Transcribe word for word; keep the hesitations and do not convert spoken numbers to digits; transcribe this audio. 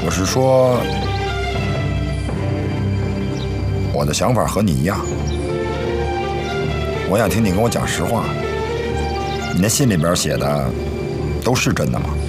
我是说，我的想法和你一样。我想听你跟我讲实话，你那信里边写的都是真的吗？